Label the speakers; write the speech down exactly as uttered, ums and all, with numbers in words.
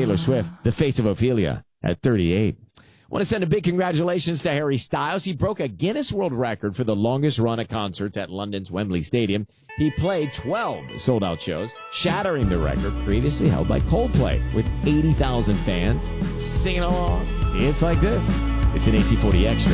Speaker 1: Taylor Swift, The Face of Ophelia, at thirty-eight. I want to send a big congratulations to Harry Styles. He broke a Guinness World Record for the longest run of concerts at London's Wembley Stadium. He played twelve sold-out shows, shattering the record previously held by Coldplay, with eighty thousand fans singing along. It's like this. It's an A T forty Extra.